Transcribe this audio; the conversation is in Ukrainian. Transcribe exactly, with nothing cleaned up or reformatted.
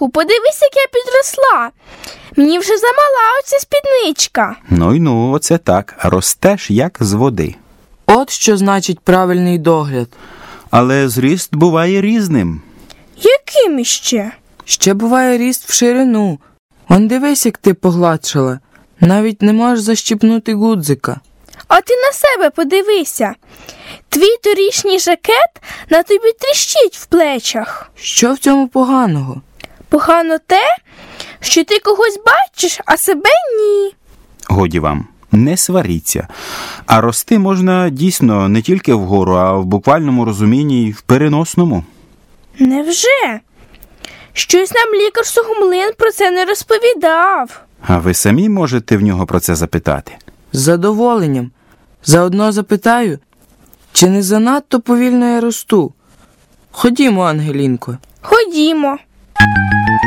Ангелінку, подивись, як я підросла. Мені вже замала оця спідничка. Ну й ну, оце так. Ростеш, як з води. От що значить правильний догляд. Але зріст буває різним. Яким іще? Ще буває ріст в ширину. Он дивись, як ти погладшала. Навіть не можеш защіпнути гудзика. А ти на себе подивися. Твій торішній жакет на тобі тріщить в плечах. Що в цьому поганого? Погано те, що ти когось бачиш, а себе ні. Годі вам, не сваріться. А рости можна дійсно не тільки вгору, а в буквальному розумінні й в переносному. Невже? Щось нам лікар Сухомлин про це не розповідав. А ви самі можете в нього про це запитати? З задоволенням. Заодно запитаю, чи не занадто повільно я росту? Ходімо, Ангелінко. Ходімо.